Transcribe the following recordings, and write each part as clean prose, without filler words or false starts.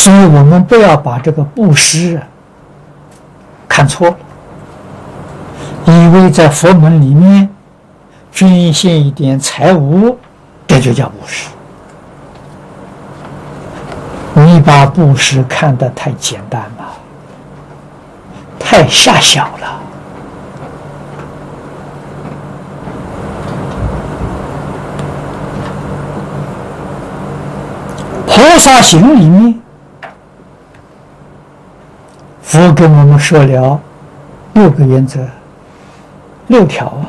所以我们不要把这个布施看错了，以为在佛门里面捐献一点财物，这就叫布施。你把布施看得太简单了，太狭小了。菩萨行里面，佛给我们说了6个原则，6条啊。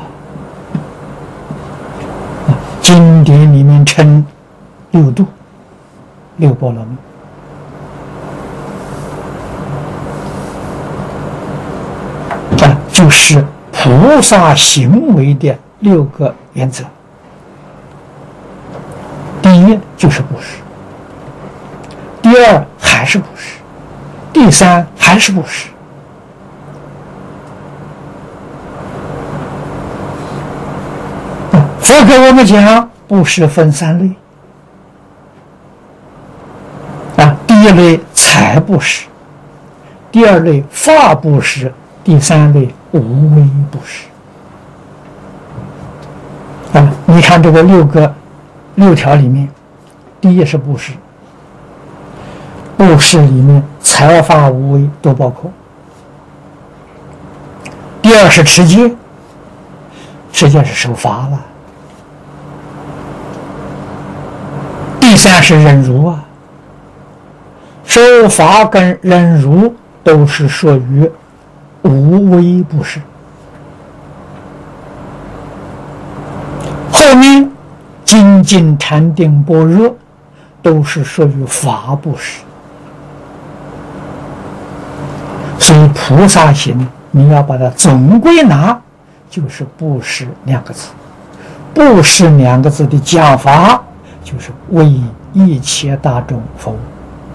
经典里面称6度、6波罗蜜。就是菩萨行为的6个原则。第一就是布施，第2还是布施，第3还是布施。佛给我们讲布施分3类第一类财布施，第2类法布施，第3类无为布施。你看这个6条里面，第一是布施，布施里面财法无为都包括。第2是持戒，持戒是守法了。第3是忍辱啊，守法跟忍辱都是属于无为布施。后面精进禅定般若都是属于法布施。所以菩萨行你要把它总归纳，就是布施2个字。布施2个字的讲法就是为一切大众服务。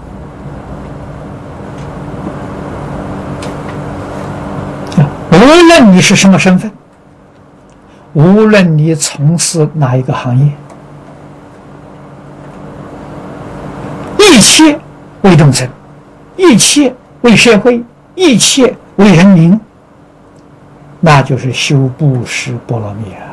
无论你是什么身份，无论你从事哪一个行业，一切为众生，一切为社会，一切为人民，那就是修布施波罗蜜啊。